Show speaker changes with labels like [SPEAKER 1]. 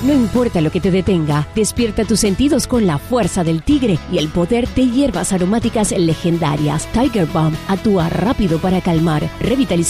[SPEAKER 1] No importa lo que te detenga, despierta tus sentidos con la fuerza del tigre y el poder de hierbas aromáticas legendarias. Tiger Balm actúa rápido para calmar, revitalizar